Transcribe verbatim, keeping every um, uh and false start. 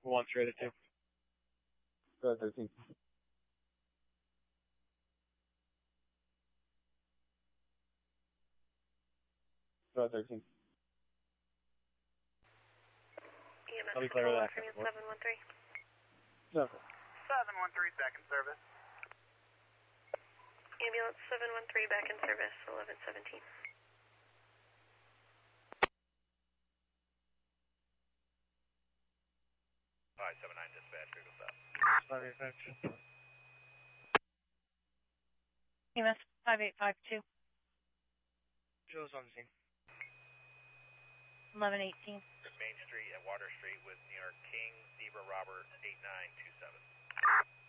One straight at two. Go ahead, thirteen. Go ahead, thirteen. I'll be clear with that. seven one three. No. seven one three, back in service. Ambulance seven one three, back in service, eleven seventeen. five seven nine, dispatch, critical stop. Sorry, infection. E M S five eight five two. Joe's on the scene. eleven eighteen. Main Street and Water Street with New York King, Zebra Robert, eight nine two seven.